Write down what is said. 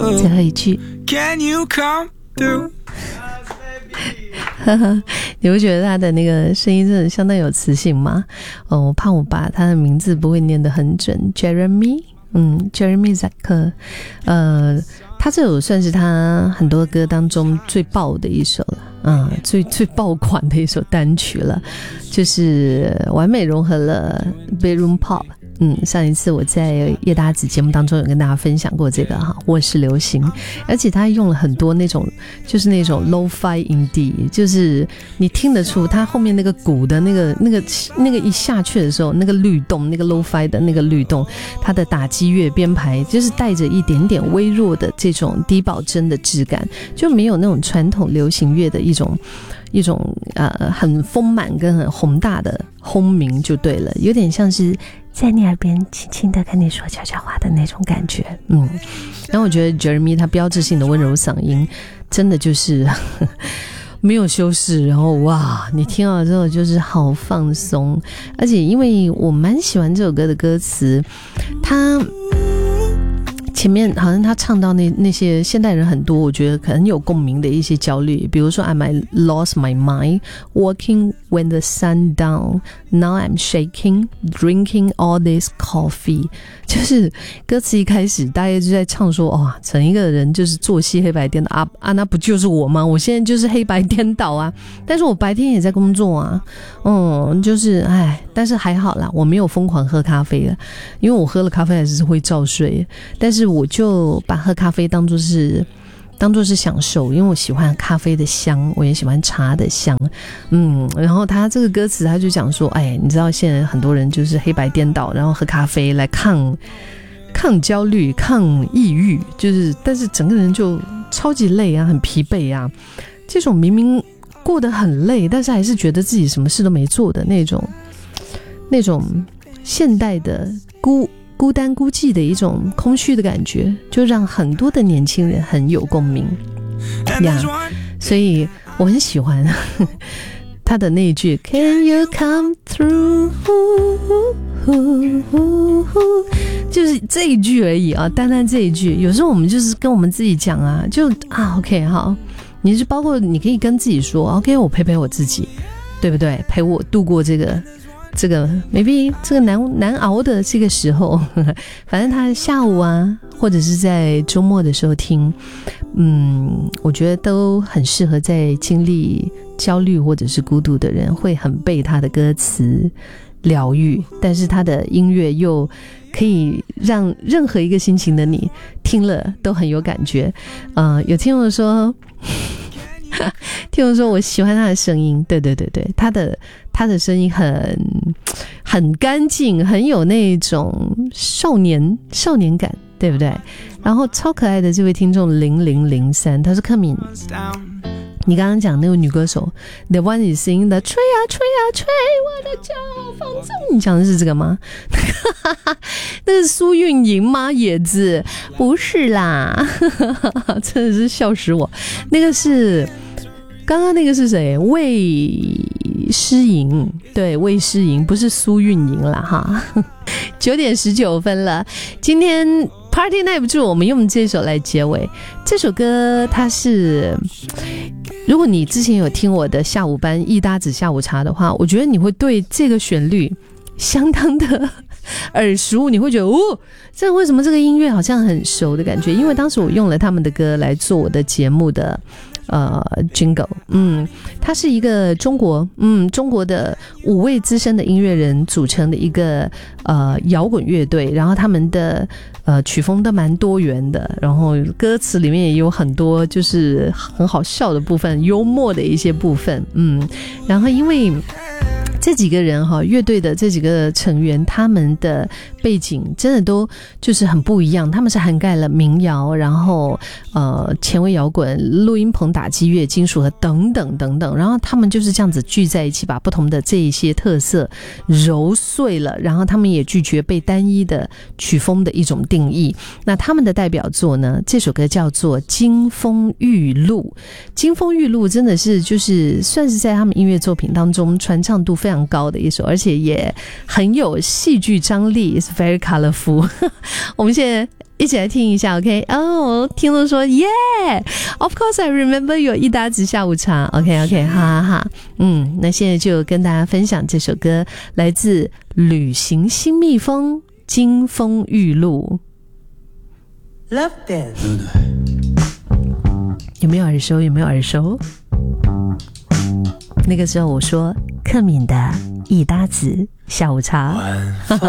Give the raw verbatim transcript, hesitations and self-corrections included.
最后一句 Can you come through？ 你会觉得他的那个声音真的相当有磁性吗？哦，我怕我把他的名字不会念得很准 Jeremy 嗯 Jeremy Zucker 呃，他这首算是他很多歌当中最爆的一首了，嗯，最最爆款的一首单曲了，就是完美融合了 Bedroom Pop。嗯，上一次我在叶达子节目当中有跟大家分享过这个哈卧室流行，而且他用了很多那种就是那种 lo-fi indie， 就是你听得出他后面那个鼓的那个那个那个一下去的时候，那个律动，那个 lo-fi 的那个律动，他的打击乐编排就是带着一点点微弱的这种低保真的质感，就没有那种传统流行乐的一种一种呃很丰满跟很宏大的轰鸣就对了，有点像是在你耳边轻轻的跟你说悄悄话的那种感觉。嗯，然后我觉得 Jeremy 他标志性的温柔嗓音真的就是呵呵没有修饰，然后哇你听到之后就是好放松，而且因为我蛮喜欢这首歌的歌词，他前面好像他唱到那那些现代人很多我觉得可能有共鸣的一些焦虑，比如说 I might lost my mind walking when the sun down now I'm shaking drinking all this coffee， 就是歌词一开始大家就在唱说哦，整一个人就是作息黑白颠倒啊啊，那不就是我吗？我现在就是黑白颠倒啊，但是我白天也在工作啊，嗯，就是哎，但是还好啦，我没有疯狂喝咖啡了，因为我喝了咖啡还是会照睡，但是我就把喝咖啡当作是当作是享受，因为我喜欢咖啡的香，我也喜欢茶的香。嗯，然后他这个歌词他就讲说，哎，你知道现在很多人就是黑白颠倒，然后喝咖啡来抗抗焦虑、抗抑郁，就是但是整个人就超级累啊，很疲惫啊。这种明明过得很累，但是还是觉得自己什么事都没做的那种那种现代的孤孤单孤寂的一种空虚的感觉，就让很多的年轻人很有共鸣呀，所以我很喜欢他的那一句 Can you come through， 就是这一句而已啊，单单这一句，有时候我们就是跟我们自己讲啊，就啊 OK 好，你是包括你可以跟自己说 OK 我陪陪我自己，对不对？陪我度过这个这个 maybe 这个难难熬的这个时候，呵呵，反正他下午啊或者是在周末的时候听，嗯，我觉得都很适合在经历焦虑或者是孤独的人会很被他的歌词疗愈，但是他的音乐又可以让任何一个心情的你听了都很有感觉。呃，有听众说听众说我喜欢他的声音，对对对对，他的他的声音很很干净，很有那种少年少年感，对不对？然后超可爱的这位听众零零零三，他是柯敏，你刚刚讲那个女歌手 The one is singing 的吹啊吹啊吹我的脚放纵，你讲的是这个吗？那是苏运莹吗？野子不是啦真的是笑死我。那个是刚刚那个是谁？魏诗莹，对，魏诗莹，不是苏运莹啦哈。九点十九分了，今天 Party 耐不住，我们用这首来结尾。这首歌它是，如果你之前有听我的下午班一搭子下午茶的话，我觉得你会对这个旋律相当的耳熟，你会觉得哦，这为什么这个音乐好像很熟的感觉？因为当时我用了他们的歌来做我的节目的呃 jingle， 嗯，它是一个中国嗯中国的五位资深的音乐人组成的一个呃摇滚乐队，然后他们的呃曲风都蛮多元的，然后歌词里面也有很多就是很好笑的部分，幽默的一些部分，嗯，然后因为这几个人哈，乐队的这几个成员，他们的背景真的都就是很不一样。他们是涵盖了民谣，然后呃前卫摇滚、录音棚打击乐、金属和等等等等。然后他们就是这样子聚在一起，把不同的这一些特色揉碎了。然后他们也拒绝被单一的曲风的一种定义。那他们的代表作呢，这首歌叫做《金风玉露》。金风玉露真的是就是算是在他们音乐作品当中传唱度非常高的一首，而且也很有戏剧张力， It's very colorful 我们现在一起来听一下 OK 哦，听了说 Yeah Of course I remember your 一搭子下午茶 OK OK 哈哈哈。嗯，那现在就跟大家分享这首歌，来自旅行新蜜蜂金风玉露 Love Dance， 有没有耳熟？有没有耳熟？那个时候我说克敏的一搭子下午茶。